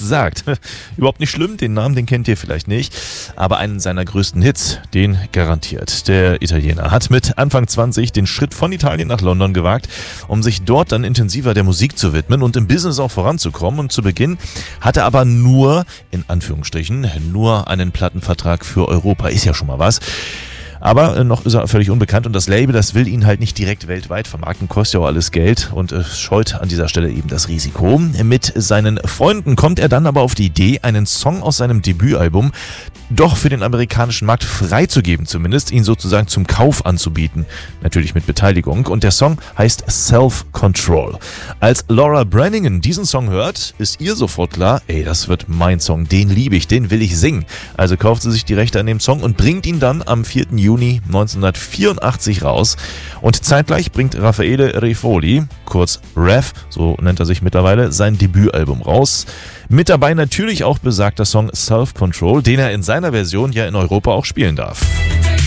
sagt. Überhaupt nicht schlimm, den Namen, den kennt ihr vielleicht nicht, aber einen seiner größten Hits, den garantiert. Der Italiener hat mit Anfang 20 den Schritt von Italien nach London gewagt, um sich dort dann intensiver der Musik zu widmen und im Business auch voranzukommen. Und zu Beginn hatte er aber nur, in Anführungsstrichen, nur einen Plattenvertrag für Europa. Ist ja schon mal was. Aber noch ist er völlig unbekannt und das Label, das will ihn halt nicht direkt weltweit vermarkten, kostet ja auch alles Geld und scheut an dieser Stelle eben das Risiko. Mit seinen Freunden kommt er dann aber auf die Idee, einen Song aus seinem Debütalbum doch für den amerikanischen Markt freizugeben zumindest, ihn sozusagen zum Kauf anzubieten. Natürlich mit Beteiligung. Und der Song heißt Self-Control. Als Laura Brannigan diesen Song hört, ist ihr sofort klar, ey, das wird mein Song, den liebe ich, den will ich singen. Also kauft sie sich die Rechte an dem Song und bringt ihn dann am 4. Juni 1984 raus. Und zeitgleich bringt Raffaele Rifoli, kurz Raf, so nennt er sich mittlerweile, sein Debütalbum raus. Mit dabei natürlich auch besagter Song Self-Control, den er in seiner Version ja in Europa auch spielen darf.